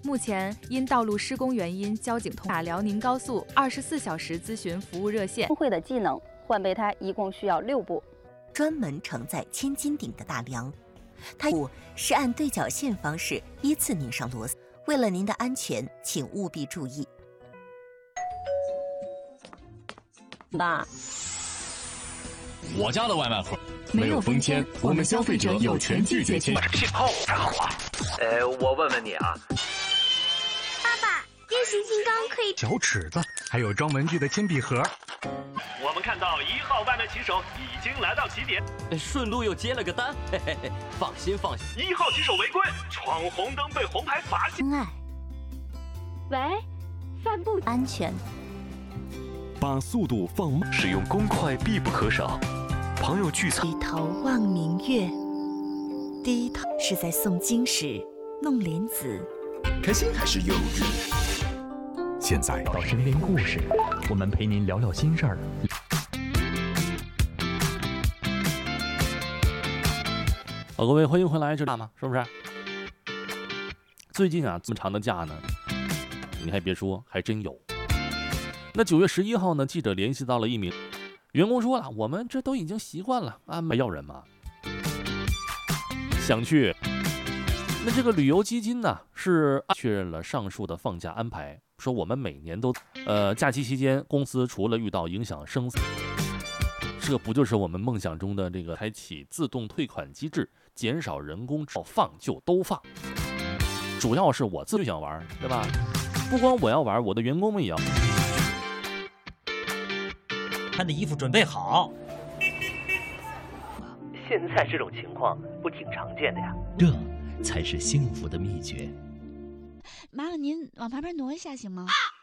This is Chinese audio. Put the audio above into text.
目前因道路施工原因，交警通打辽宁高速24小时咨询服务热线。 会的技能，换备胎一共需要6步。 专门承载千斤顶的大梁，它是按对角线方式依次拧上螺丝。为了您的安全，请务必注意。 爸， 我家的外卖盒没有封签，我们消费者有权拒绝签。 信号太好了。我问问你啊， 爸爸，变形金刚可以小尺子，还有装文具的铅笔盒。 我们看到1号外卖骑手已经来到起点， 顺路又接了个单，嘿嘿嘿，放心放心。 1号骑手违规闯红灯被红牌罚下。 恩爱， 喂，散步安全。 把速度放慢，使用公筷必不可少。朋友聚餐， 低头望明月，低头是在诵经时弄莲子。 开心还是忧郁？现在到身边故事，我们陪您聊聊心事儿。 好，各位欢迎回来，这大吗？是不是？最近啊，这么长的假呢，你还别说，还真有。那9月11号呢，记者联系到了一名员工，说了，我们这都已经习惯了，安排要人嘛，想去。那这个旅游基金呢，是确认了上述的放假安排，说我们每年都，假期期间，公司除了遇到影响生死，这不就是我们梦想中的这个开启自动退款机制，减少人工放就都放。主要是我自己想玩，对吧？不光我要玩，我的员工们也要。 他的衣服准备好。 现在这种情况不挺常见的呀？ 这才是幸福的秘诀。 麻烦您往旁边挪一下行吗？